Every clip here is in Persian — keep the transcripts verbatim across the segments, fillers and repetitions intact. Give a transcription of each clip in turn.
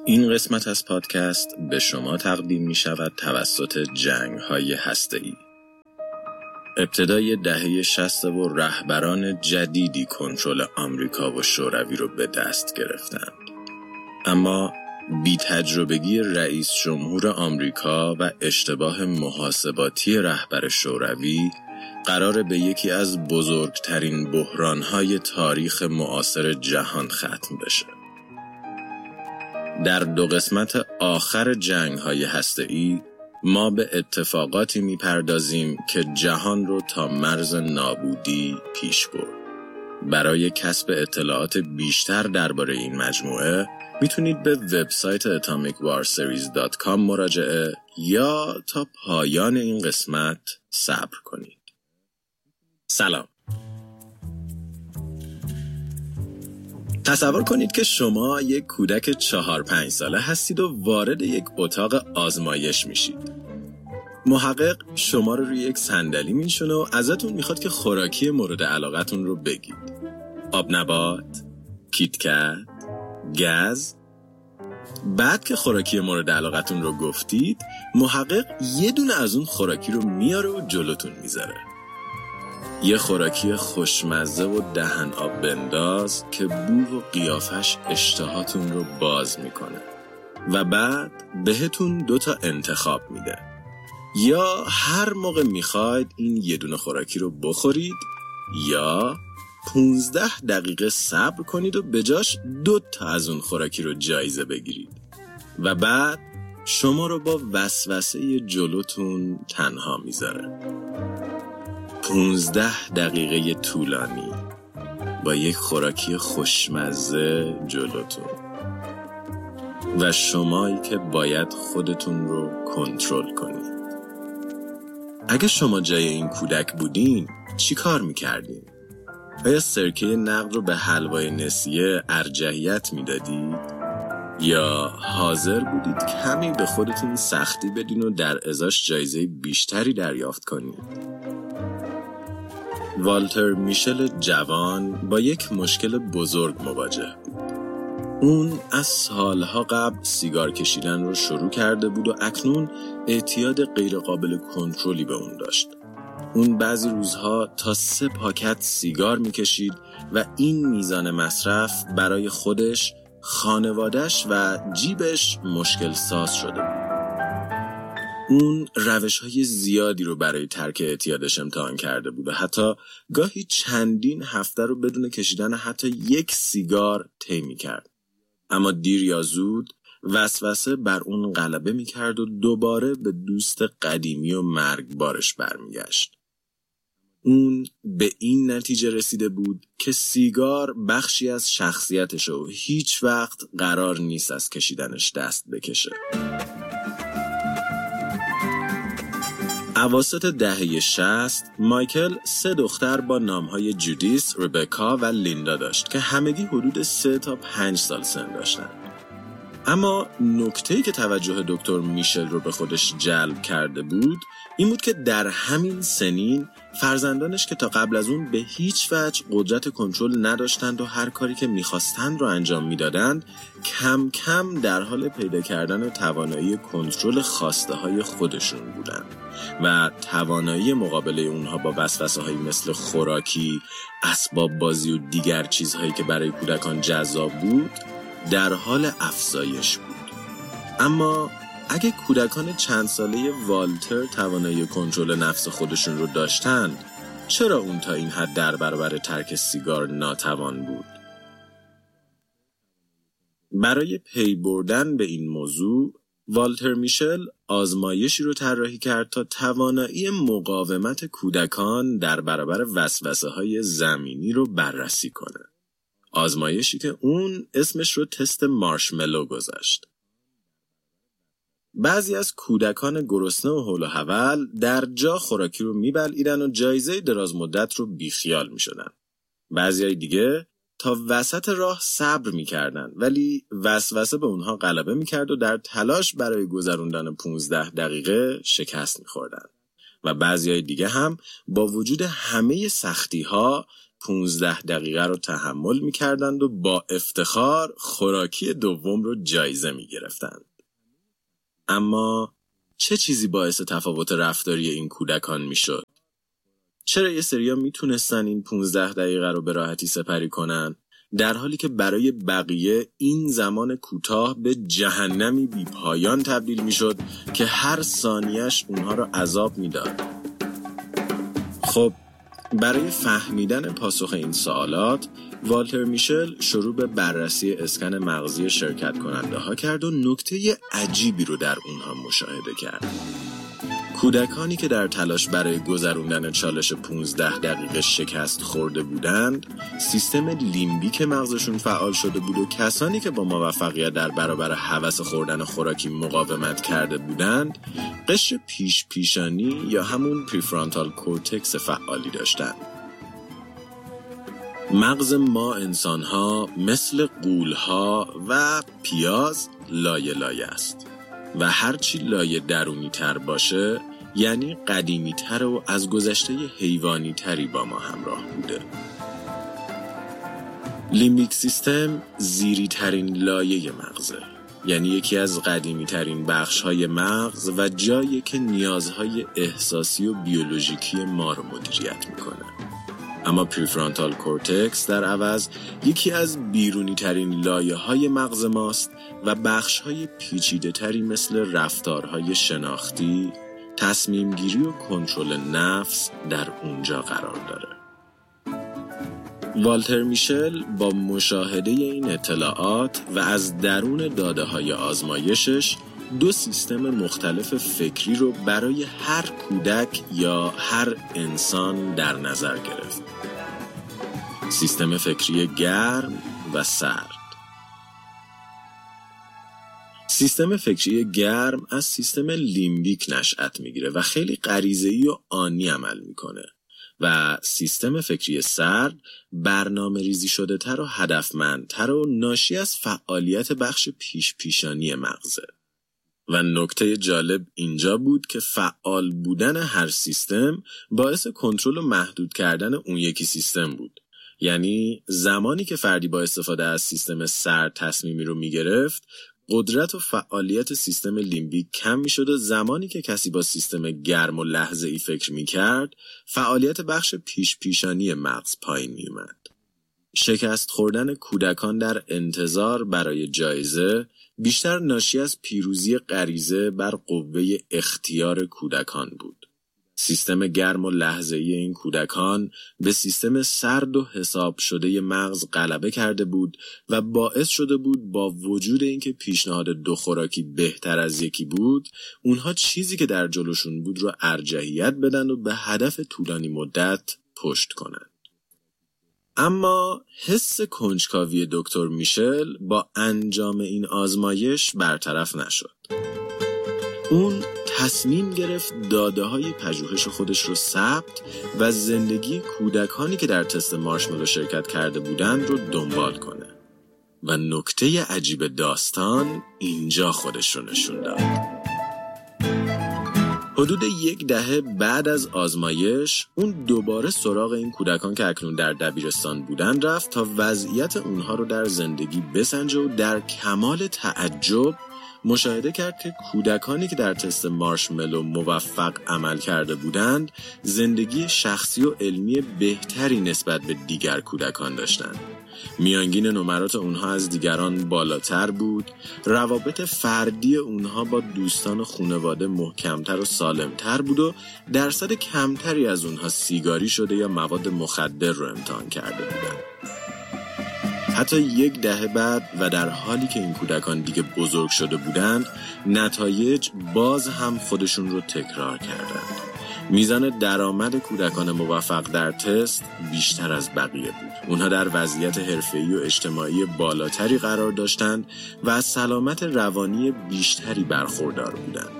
این قسمت از پادکست به شما تقدیم می شود توسط جنگ های هسته‌ای. ابتدای دهه شصت و رهبران جدیدی کنترل آمریکا و شوروی رو به دست گرفتند. اما بی تجربگی رئیس جمهور آمریکا و اشتباه محاسباتی رهبر شوروی قرار به یکی از بزرگترین بحران‌های تاریخ معاصر جهان ختم بشه. در دو قسمت آخر جنگ‌های هسته‌ای ما به اتفاقاتی می‌پردازیم که جهان رو تا مرز نابودی پیش برد. برای کسب اطلاعات بیشتر درباره این مجموعه میتونید به وبسایت اتامیک وار سریز دات کام مراجعه یا تا پایان این قسمت صبر کنید. سلام. تصور کنید که شما یک کودک چهار پنج ساله هستید و وارد یک اتاق آزمایش میشید. محقق شما رو روی یک صندلی میشونه و ازتون میخواد که خوراکی مورد علاقتون رو بگید. آب نبات، کیتکت، گز. بعد که خوراکی مورد علاقتون رو گفتید، محقق یه دونه از اون خوراکی رو میاره و جلوتون میذاره. یه خوراکی خوشمزه و دهن آب بنداز که بو و قیافش اشتهاتون رو باز میکنه و بعد بهتون دوتا انتخاب میده. یا هر موقع میخواید این یه دونه خوراکی رو بخورید یا پونزده دقیقه صبر کنید و به جاش دو تا از اون خوراکی رو جایزه بگیرید و بعد شما رو با وسوسه جلوتون تنها میذاره. پونزده دقیقه طولانی با یک خوراکی خوشمزه جلوتون و شمایی که باید خودتون رو کنترل کنید. اگه شما جای این کودک بودین چی کار میکردین؟ آیا سرکه نقد رو به حلوای نسیه ارجحیت میدادید؟ یا حاضر بودید کمی به خودتون سختی بدین و در ازاش جایزه بیشتری دریافت کنید؟ والتر میشل جوان با یک مشکل بزرگ مواجه بود. اون از سالها قبل سیگار کشیدن رو شروع کرده بود و اکنون اعتیاد غیرقابل کنترلی به اون داشت. اون بعضی روزها تا سه پاکت سیگار میکشید و این میزان مصرف برای خودش، خانوادش و جیبش مشکل ساز شده بود. اون روش‌های زیادی رو برای ترک اعتیادش امتحان کرده بود و حتی گاهی چندین هفته رو بدون کشیدن حتی یک سیگار طی می‌کرد. اما دیر یا زود وسوسه بر اون غلبه می‌کرد و دوباره به دوست قدیمی و مرگبارش برمیگشت. اون به این نتیجه رسیده بود که سیگار بخشی از شخصیتشه و هیچ وقت قرار نیست از کشیدنش دست بکشه. اواسط دهه شصت مایکل سه دختر با نامهای جودیس، ربکا و لیندا داشت که همگی حدود سه تا پنج سال سن داشتند. اما نکته‌ای که توجه دکتر میشل رو به خودش جلب کرده بود این بود که در همین سنین فرزندانش که تا قبل از اون به هیچ وجه قدرت کنترل نداشتند و هر کاری که میخواستند رو انجام میدادند کم کم در حال پیدا کردن توانایی کنترل خواسته های خودشون بودند و توانایی مقابله اونها با وسوسه هایی مثل خوراکی، اسباب بازی و دیگر چیزهایی که برای کودکان جذاب بود در حال افزایش بود. اما اگه کودکان چند ساله والتر توانایی کنترل نفس خودشون رو داشتند، چرا اون تا این حد در برابر ترک سیگار ناتوان بود؟ برای پی بردن به این موضوع، والتر میشل آزمایشی رو طراحی کرد تا توانایی مقاومت کودکان در برابر وسوسه‌های زمینی رو بررسی کنه. آزمایشی که اون اسمش رو تست مارشملو گذاشت. بعضی از کودکان گرسنه و هول و هول در جا خوراکی رو میبلعیدن و جایزه دراز مدت رو بیخیال میشدن. بعضی دیگه تا وسط راه صبر میکردن ولی وسوسه به اونها غلبه میکرد و در تلاش برای گذروندن پونزده دقیقه شکست میخوردن. و بعضی دیگه هم با وجود همه سختی ها پونزده دقیقه رو تحمل می‌کردند و با افتخار خوراکی دوم رو جایزه می‌گرفتند. اما چه چیزی باعث تفاوت رفتاری این کودکان می‌شد؟ چرا یه سریا میتونستن این پونزده دقیقه رو به راحتی سپری کنن، در حالی که برای بقیه این زمان کوتاه به جهنمی بی پایان تبدیل میشد که هر ثانیه‌اش اونها رو عذاب میداد؟ خب برای فهمیدن پاسخ این سوالات، والتر میشل شروع به بررسی اسکن مغزی شرکت کننده ها کرد و نکته عجیبی رو در اونها مشاهده کرد. کودکانی که در تلاش برای گذروندن چالش پونزده دقیقه شکست خورده بودند، سیستم لیمبیک مغزشون فعال شده بود و کسانی که با موفقیت در برابر هوس خوردن خوراکی مقاومت کرده بودند، قشر پیش پیشانی یا همون پریفرانتال کورتکس فعالی داشتند. مغز ما انسان‌ها مثل غول‌ها و پیاز لایه لایه است و هرچی لایه درونی تر باشه یعنی قدیمی تر و از گذشته حیوانی تری با ما همراه بوده. لیمبیک سیستم زیری ترین لایه مغزه، یعنی یکی از قدیمی ترین بخش های مغز و جایی که نیازهای احساسی و بیولوژیکی ما رو مدیریت میکنه. اما پریفرانتال کورتکس در عوض یکی از بیرونی ترین لایه های مغز ماست و بخش های پیچیده تری مثل رفتارهای شناختی، تصمیم گیری و کنترل نفس در اونجا قرار داره. والتر میشل با مشاهده این اطلاعات و از درون داده های آزمایشش دو سیستم مختلف فکری رو برای هر کودک یا هر انسان در نظر گرفت. سیستم فکری گرم و سرد. سیستم فکری گرم از سیستم لیمبیک نشأت میگیره و خیلی غریزه‌ای و آنی عمل میکنه و سیستم فکری سرد برنامه ریزی شده تر و هدفمندتر و ناشی از فعالیت بخش پیش پیشانی مغزه. و نکته جالب اینجا بود که فعال بودن هر سیستم باعث کنترل و محدود کردن اون یکی سیستم بود. یعنی زمانی که فردی با استفاده از سیستم سرد تصمیمی رو میگرفت، قدرت و فعالیت سیستم لیمبیک کم میشد و زمانی که کسی با سیستم گرم و لحظه‌ای فکر میکرد، فعالیت بخش پیش پیشانی مغز پایین میومد. شکست خوردن کودکان در انتظار برای جایزه بیشتر ناشی از پیروزی غریزه بر قوه اختیار کودکان بود. سیستم گرم و لحظه‌ای این کودکان به سیستم سرد و حساب شده مغز غلبه کرده بود و باعث شده بود با وجود اینکه پیشنهاد دو خوراکی بهتر از یکی بود، اونها چیزی که در جلوشون بود رو ارجحیت بدن و به هدف طولانی مدت پشت کنند. اما حس کنجکاوی دکتر میشل با انجام این آزمایش برطرف نشد. اون تصمیم گرفت داده های پژوهش خودش رو ثبت و زندگی کودکانی که در تست مارشملو شرکت کرده بودند رو دنبال کنه. و نکته عجیب داستان اینجا خودش رو نشون داد. حدود یک دهه بعد از آزمایش، اون دوباره سراغ این کودکان که اکنون در دبیرستان بودن رفت تا وضعیت اونها رو در زندگی بسنجه و در کمال تعجب مشاهده کرد که کودکانی که در تست مارشملو موفق عمل کرده بودند، زندگی شخصی و علمی بهتری نسبت به دیگر کودکان داشتند. میانگین نمرات اونها از دیگران بالاتر بود، روابط فردی اونها با دوستان و خانواده محکمتر و سالمتر بود و درصد کمتری از اونها سیگاری شده یا مواد مخدر رو امتحان کرده بودند. حتی یک دهه بعد و در حالی که این کودکان دیگه بزرگ شده بودند، نتایج باز هم خودشون رو تکرار کردند. میزان درآمد کودکان موفق در تست بیشتر از بقیه بود. اونها در وضعیت حرفه‌ای و اجتماعی بالاتری قرار داشتند و از سلامت روانی بیشتری برخوردار بودند.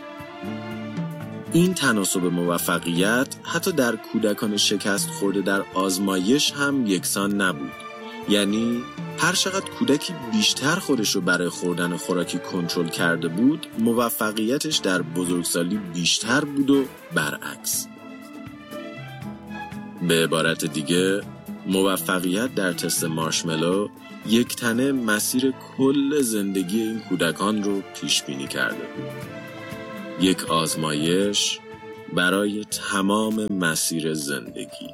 این تناسب موفقیت حتی در کودکان شکست خورده در آزمایش هم یکسان نبود. یعنی هر چقدر کودکی بیشتر خودش رو برای خوردن خوراکی کنترل کرده بود، موفقیتش در بزرگسالی بیشتر بود و برعکس. به عبارت دیگه، موفقیت در تست مارشملو یک تنه مسیر کل زندگی این کودکان رو پیش بینی کرده بود. یک آزمایش برای تمام مسیر زندگی.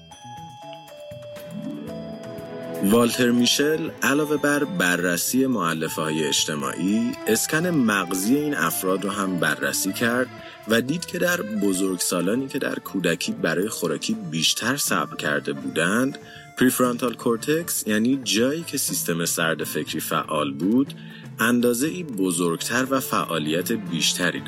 والتر میشل علاوه بر بررسی مؤلفه‌های اجتماعی، اسکن مغزی این افراد رو هم بررسی کرد و دید که در بزرگسالانی که در کودکی برای خوراکی بیشتر صبر کرده بودند، پریفرانتال کورتکس، یعنی جایی که سیستم سرد فکری فعال بود، اندازه‌ای بزرگتر و فعالیت بیشتری